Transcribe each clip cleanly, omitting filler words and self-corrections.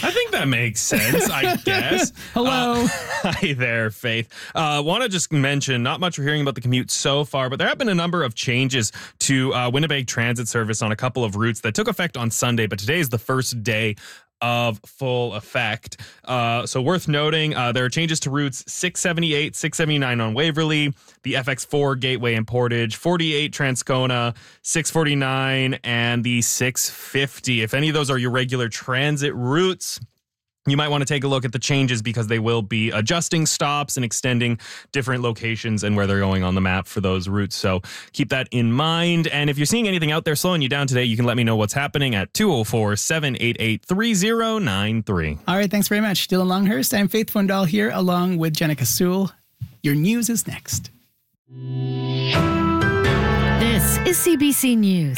I think that makes sense, I guess. Hello. Hi there, Faith. Want to just mention, not much we're hearing about the commute so far, but there have been a number of changes to Winnipeg Transit Service on a couple of routes that took effect on Sunday, but today is the first day of full effect. So worth noting, there are changes to routes 678, 679 on Waverly, the FX4 Gateway and Portage, 48 Transcona, 649, and the 650. If any of those are your regular transit routes, you might want to take a look at the changes because they will be adjusting stops and extending different locations and where they're going on the map for those routes. So keep that in mind. And if you're seeing anything out there slowing you down today, you can let me know what's happening at 204-788-3093. All right, thanks very much. Dylan Longhurst. I'm Faith Fondal here along with Jenica Sewell. Your news is next. This is CBC News.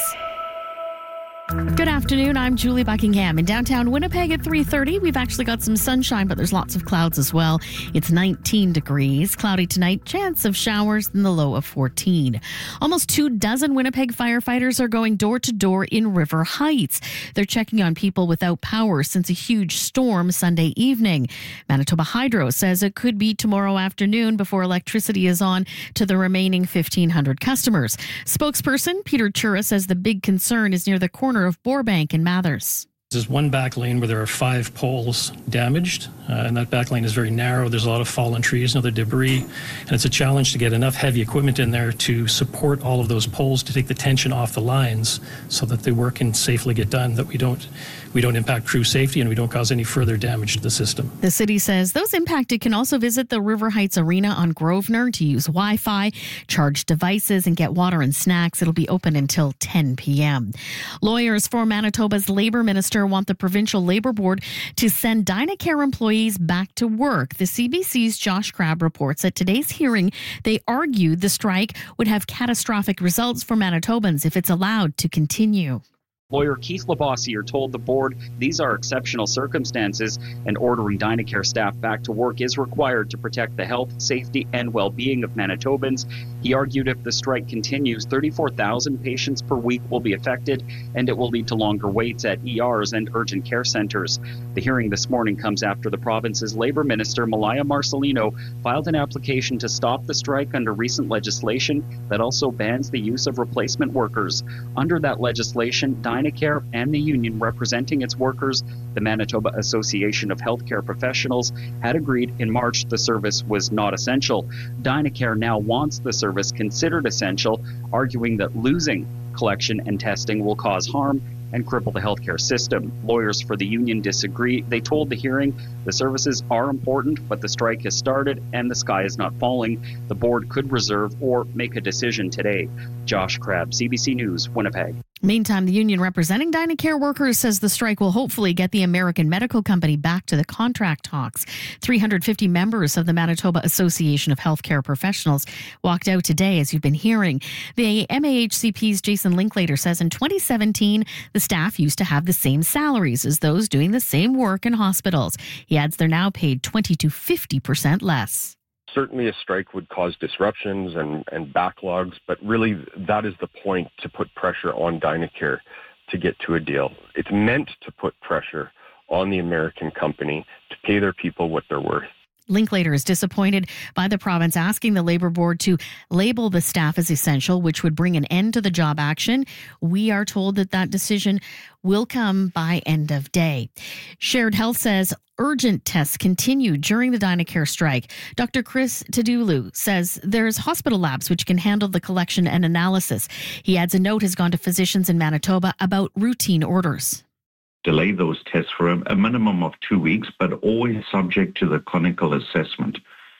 Good afternoon, I'm Julie Buckingham. In downtown Winnipeg at 3:30, we've actually got some sunshine, but there's lots of clouds as well. It's 19 degrees. Cloudy tonight, chance of showers in the low of 14. Almost 24 Winnipeg firefighters are going door to door in River Heights. They're checking on people without power since a huge storm Sunday evening. Manitoba Hydro says it could be tomorrow afternoon before electricity is on to the remaining 1,500 customers. Spokesperson Peter Chura says the big concern is near the corner of Borbank and Mathers. There's one back lane where there are 5 poles damaged, and that back lane is very narrow. There's a lot of fallen trees and other debris, and it's a challenge to get enough heavy equipment in there to support all of those poles to take the tension off the lines so that the work can safely get done, that we don't impact crew safety and we don't cause any further damage to the system. The city says those impacted can also visit the River Heights Arena on Grosvenor to use Wi-Fi, charge devices, and get water and snacks. It'll be open until 10 p.m. Lawyers for Manitoba's Labour Minister want the Provincial Labour Board to send Dynacare employees back to work. The CBC's Josh Crabb reports at today's hearing, they argued the strike would have catastrophic results for Manitobans if it's allowed to continue. Lawyer Keith Labossiere told the board these are exceptional circumstances and ordering Dynacare staff back to work is required to protect the health, safety, and well-being of Manitobans. He argued if the strike continues, 34,000 patients per week will be affected, and it will lead to longer waits at ERs and urgent care centers. The hearing this morning comes after the province's Labour Minister, Malaya Marcelino, filed an application to stop the strike under recent legislation that also bans the use of replacement workers. Under that legislation, Dynacare and the union representing its workers, the Manitoba Association of Healthcare Professionals, had agreed in March the service was not essential. Dynacare now wants the service considered essential, arguing that losing collection and testing will cause harm and cripple the healthcare system. Lawyers for the union disagree. They told the hearing the services are important, but the strike has started and the sky is not falling. The board could reserve or make a decision today. Josh Crabb, CBC News, Winnipeg. Meantime, the union representing Dynacare workers says the strike will hopefully get the American Medical Company back to the contract talks. 350 members of the Manitoba Association of Healthcare Professionals walked out today, as you've been hearing. The MAHCP's Jason Linklater says in 2017, the staff used to have the same salaries as those doing the same work in hospitals. He adds they're now paid 20 to 50% less. Certainly a strike would cause disruptions and backlogs, but really that is the point, to put pressure on Dynacare to get to a deal. It's meant to put pressure on the American company to pay their people what they're worth. Linklater is disappointed by the province asking the Labour Board to label the staff as essential, which would bring an end to the job action. We are told that decision will come by end of day. Shared Health says urgent tests continue during the Dynacare strike. Dr. Chris Tadulu says there's hospital labs which can handle the collection and analysis. He adds a note has gone to physicians in Manitoba about routine orders. Delay those tests for a minimum of 2 weeks, but always subject to the clinical assessment.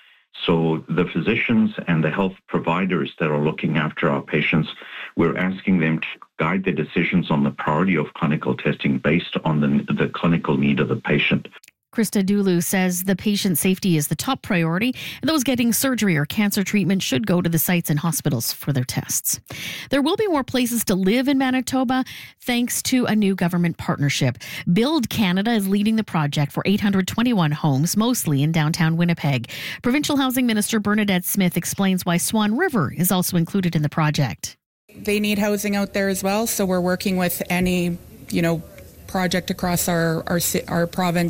So the physicians and the health providers that are looking after our patients, we're asking them to guide their decisions on the priority of clinical testing based on the clinical need of the patient. Krista Dulu says the patient safety is the top priority, and those getting surgery or cancer treatment should go to the sites and hospitals for their tests. There will be more places to live in Manitoba thanks to a new government partnership. Build Canada is leading the project for 821 homes, mostly in downtown Winnipeg. Provincial Housing Minister Bernadette Smith explains why Swan River is also included in the project. They need housing out there as well, so we're working with any, project across our province